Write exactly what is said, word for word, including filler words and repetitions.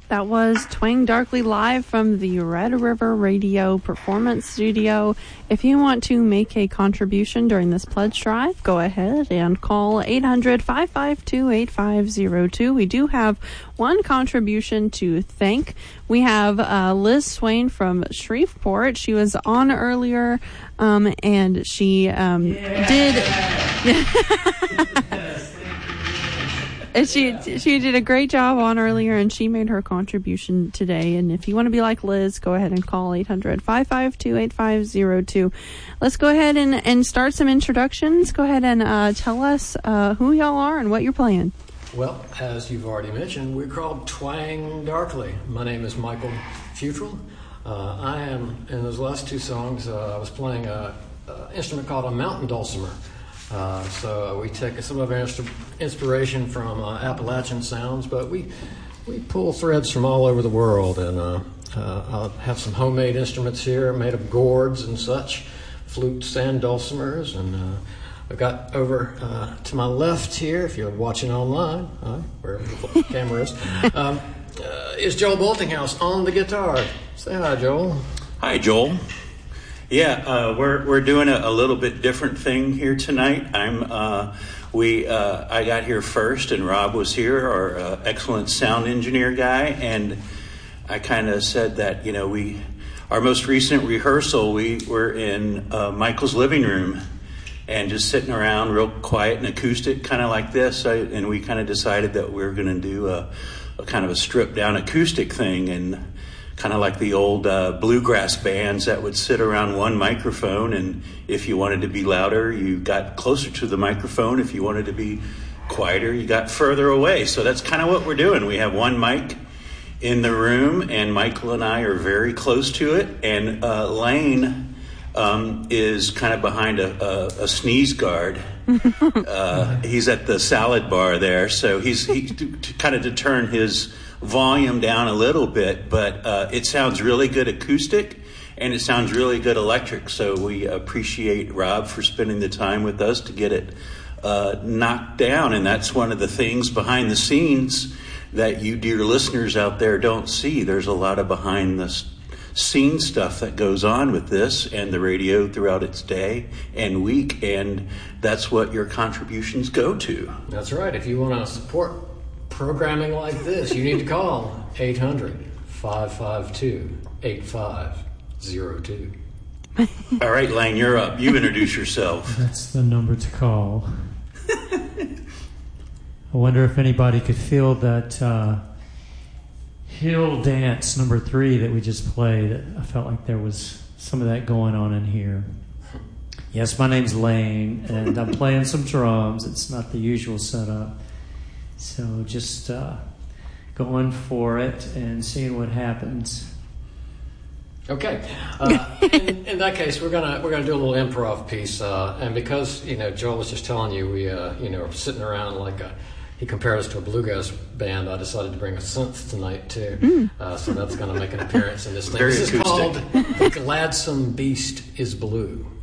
That was Twang Darkly live from the Red River Radio Performance Studio. If you want to make a contribution during this pledge drive, go ahead and call eight hundred, five five two, eight five zero two. We do have one contribution to thank. We have uh, Liz Swain from Shreveport. She was on earlier, um, and she um, yeah. did... And she she did a great job on earlier, and she made her contribution today. And if you want to be like Liz, go ahead and call eight hundred, five five two, eight five zero two. Let's go ahead and, and start some introductions. Go ahead and uh, tell us uh, who y'all are and what you're playing. Well, as you've already mentioned, we're called Twang Darkly. My name is Michael Futrell. Uh, I am, in those last two songs, uh, I was playing an instrument called a mountain dulcimer. Uh, so we take some of our inst- inspiration from uh, Appalachian sounds, but we we pull threads from all over the world. And uh, uh, I have some homemade instruments here made of gourds and such, flutes and dulcimers. And uh, I've got over uh, to my left here, if you're watching online, uh, wherever the camera is, um, uh, is Joel Boltinghouse on the guitar. Say hi, Joel. Hi, Joel. Yeah, uh, we're we're doing a, a little bit different thing here tonight. I'm uh, we uh, I got here first, and Rob was here, our uh, excellent sound engineer guy, and I kind of said that you know we our most recent rehearsal we were in uh, Michael's living room, and just sitting around, real quiet and acoustic, kind of like this, I, and we kind of decided that we were going to do a, a kind of a stripped down acoustic thing, and kind of like the old uh, bluegrass bands that would sit around one microphone, and if you wanted to be louder, you got closer to the microphone. If you wanted to be quieter, you got further away. So that's kind of what we're doing. We have one mic in the room, and Michael and I are very close to it, and uh, Lane um, is kind of behind a, a, a sneeze guard. uh, he's at the salad bar there, so he's he to, to kind of to turn his volume down a little bit, but uh, it sounds really good acoustic, and it sounds really good electric. So we appreciate Rob for spending the time with us to get it uh, knocked down, and that's one of the things behind the scenes that you dear listeners out there don't see. There's a lot of behind the scene stuff that goes on with this and the radio throughout its day and week, and that's what your contributions go to. That's right. If you want to support programming like this, you need to call eight hundred, five five two, eight five zero two. All right, Lane, you're up. You introduce yourself. That's the number to call. I wonder if anybody could feel that uh, hill dance number three that we just played. I felt like there was some of that going on in here. Yes, my name's Lane, and I'm playing some drums. It's not the usual setup. So just uh, going for it and seeing what happens. Okay. Uh, in, in that case, we're gonna we're gonna do a little improv piece, uh, and because you know Joel was just telling you we uh, you know are sitting around like a, he compared us to a bluegrass band. I decided to bring a synth tonight too, mm. uh, so that's gonna make an appearance in this thing. Very this acoustic. is called "The Gladsome Beast is Blue."